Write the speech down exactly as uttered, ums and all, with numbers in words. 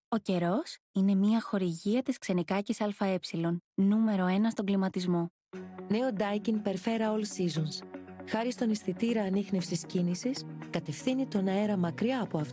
Ο καιρός είναι μια χορηγία της Ξενικάκης ΑΕ, νούμερο ένα στον κλιματισμό. Νέο Daikin Perfera All Seasons. Χάρη στον αισθητήρα ανίχνευσης κίνησης, κατευθύνει τον αέρα μακριά από αυτό